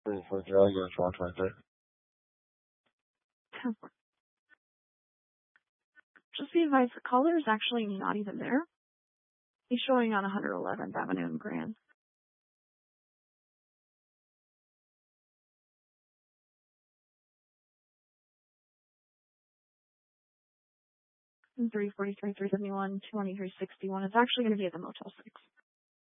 34 Dragon, 123. Just be advised, the caller is actually not even there. He's showing on 111th Avenue in Grand. And 343, 371, 2361. It's actually going to be at the Motel 6.